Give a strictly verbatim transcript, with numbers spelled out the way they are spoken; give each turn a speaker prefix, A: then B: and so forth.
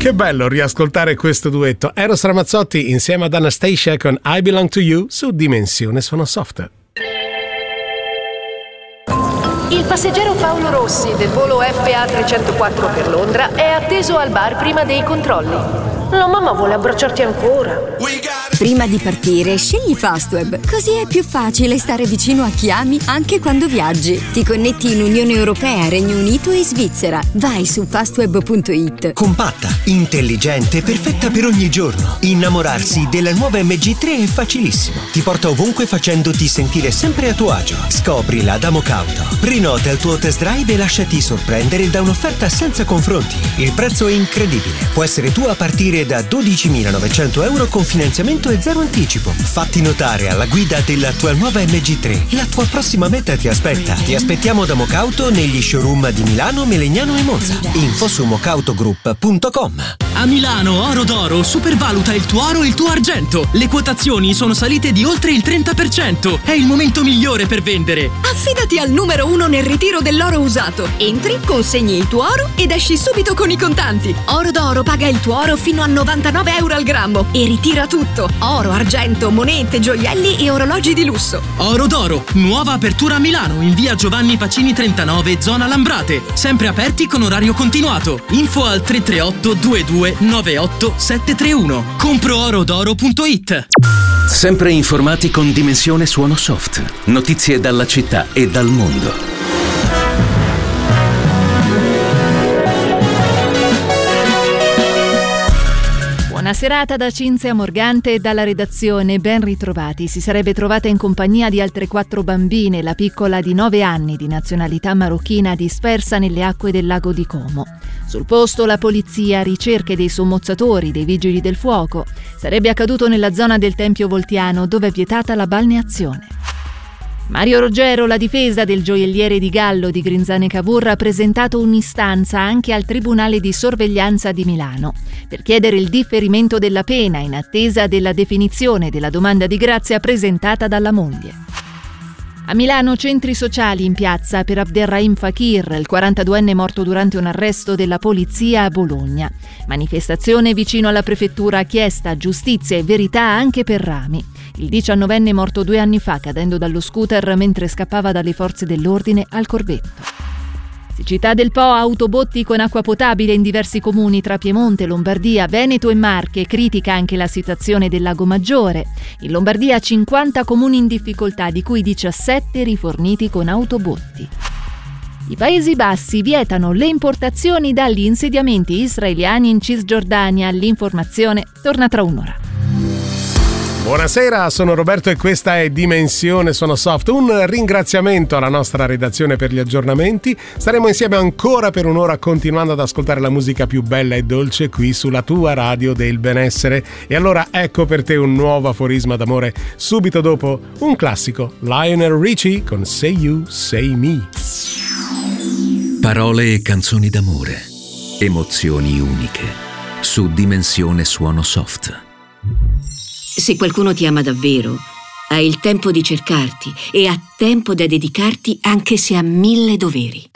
A: Che bello riascoltare questo duetto. Eros Ramazzotti insieme ad Anastasia con I Belong to You su Dimensione Suono Soft.
B: Il passeggero Paolo Rossi del volo F A trecentoquattro per Londra è atteso al bar prima dei controlli. La mamma vuole abbracciarti ancora.
C: Prima di partire, scegli Fastweb, così è più facile stare vicino a chi ami anche quando viaggi. Ti connetti in Unione Europea, Regno Unito e Svizzera. Vai su fastweb punto it.
D: Compatta, intelligente, perfetta per ogni giorno. Innamorarsi della nuova M G tre è facilissimo. Ti porta ovunque facendoti sentire sempre a tuo agio. Scoprila da Mocauto. Prenota il tuo test drive e lasciati sorprendere da un'offerta senza confronti. Il prezzo è incredibile. Può essere tuo a partire da dodicimilanovecento euro con finanziamento e zero anticipo. Fatti notare alla guida della tua nuova M G tre. La tua prossima meta ti aspetta. Ti aspettiamo da Mocauto negli showroom di Milano, Melegnano e Monza. Info su mocautogroup punto com.
E: A Milano Oro d'Oro supervaluta il tuo oro e il tuo argento. Le quotazioni sono salite di oltre il trenta per cento. È il momento migliore per vendere.
F: Affidati al numero uno nel ritiro dell'oro usato. Entri, consegni il tuo oro ed esci subito con i contanti. Oro d'Oro paga il tuo oro fino a novantanove euro al grammo e ritira tutto: oro, argento, monete, gioielli e orologi di lusso.
E: Oro d'Oro, nuova apertura a Milano in via Giovanni Pacini trentanove, zona Lambrate. Sempre aperti con orario continuato. Info al tre tre otto due due nove otto sette tre uno. compro oro d'oro punto it.
G: Sempre informati con Dimensione Suono Soft. Notizie dalla città e dal mondo.
H: Buona serata da Cinzia Morgante e dalla redazione, ben ritrovati. Si sarebbe trovata in compagnia di altre quattro bambine, la piccola di nove anni di nazionalità marocchina dispersa nelle acque del lago di Como. Sul posto la polizia, ricerche dei sommozzatori, dei vigili del fuoco. Sarebbe accaduto nella zona del Tempio Voltiano, dove è vietata la balneazione. Mario Roggero, la difesa del gioielliere di Gallo di Grinzane Cavour, ha presentato un'istanza anche al Tribunale di Sorveglianza di Milano per chiedere il differimento della pena in attesa della definizione della domanda di grazia presentata dalla moglie. A Milano centri sociali in piazza per Abderrahim Fakir, il quarantaduenne morto durante un arresto della polizia a Bologna. Manifestazione vicino alla prefettura, chiesta giustizia e verità anche per Rami. Il diciannovenne morto due anni fa cadendo dallo scooter mentre scappava dalle forze dell'ordine al Corvetto. Siccità del Po, autobotti con acqua potabile in diversi comuni tra Piemonte, Lombardia, Veneto e Marche. Critica anche la situazione del Lago Maggiore. In Lombardia cinquanta comuni in difficoltà, di cui diciassette riforniti con autobotti. I Paesi Bassi vietano le importazioni dagli insediamenti israeliani in Cisgiordania. L'informazione torna tra un'ora.
A: Buonasera, sono Roberto e questa è Dimensione Suono Soft. Un ringraziamento alla nostra redazione per gli aggiornamenti. Staremo insieme ancora per un'ora continuando ad ascoltare la musica più bella e dolce qui sulla tua radio del benessere. E allora ecco per te un nuovo aforisma d'amore subito dopo un classico, Lionel Richie con Say You, Say Me.
G: Parole e canzoni d'amore, emozioni uniche su Dimensione Suono Soft.
I: Se qualcuno ti ama davvero, ha il tempo di cercarti e ha tempo da dedicarti anche se ha mille doveri.